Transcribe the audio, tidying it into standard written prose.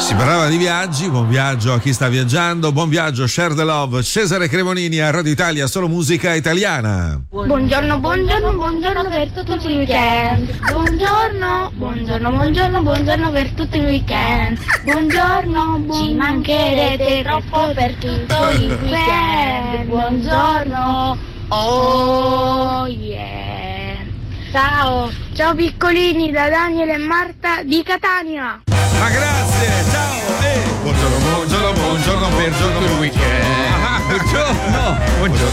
Si parlava di viaggi, buon viaggio a chi sta viaggiando, buon viaggio, share the love, Cesare Cremonini a Radio Italia, solo musica italiana. Buongiorno, buongiorno, buongiorno per tutto il weekend. Buongiorno, buongiorno, buongiorno, buongiorno per tutto il weekend. Buongiorno, ci mancherete troppo per tutto il weekend. Buongiorno, oh yeah. Ciao, ciao piccolini da Daniele e Marta di Catania. Ma grazie, ciao! Buongiorno, buongiorno, buongiorno per tutto il weekend. Buongiorno, buongiorno